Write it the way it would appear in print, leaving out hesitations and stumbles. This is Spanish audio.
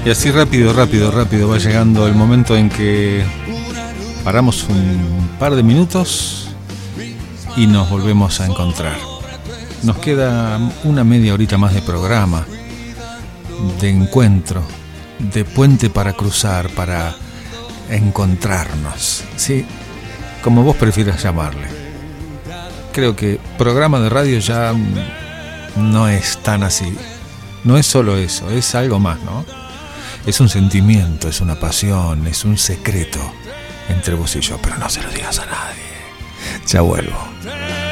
Y así rápido va llegando el momento en que paramos un par de minutos y nos volvemos a encontrar. Nos queda una media horita más de programa, de encuentro, de puente para cruzar, para encontrarnos, ¿sí? Como vos prefieras llamarle. Creo que programa de radio ya no es tan así. No es solo eso, es algo más, ¿no? Es un sentimiento, es una pasión, es un secreto entre vos y yo, pero no se lo digas a nadie. Ya vuelvo.